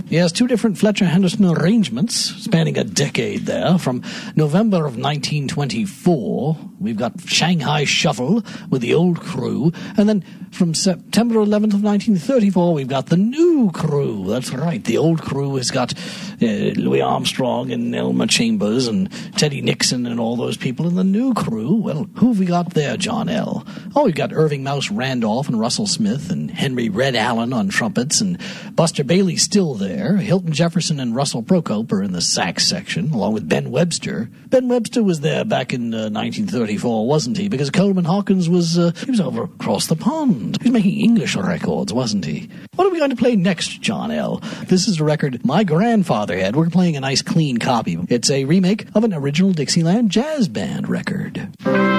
Yes, two different Fletcher Henderson arrangements spanning a decade there. From November of 1924, we've got Shanghai Shuffle with the old crew, and then from September 11th of 1934, we've got the new crew. That's right, the old crew has got Louis Armstrong and Elmer Chambers and Teddy Nixon and all those people. And the new crew, well, who have we got there, John L.? Oh, we've got Irving Mouse Randolph and Russell Smith and Henry Red Allen on trumpets, and Buster Bailey's still there. Hilton Jefferson and Russell Procope are in the sax section, along with Ben Webster. Ben Webster was there back in 1934, wasn't he? Because Coleman Hawkins was he was over across the pond. He was making English records, wasn't he? What are we going to play next, John L.? This is a record my grandfather had. We're playing a nice clean copy. It's a remake of an original Dixieland jazz band record.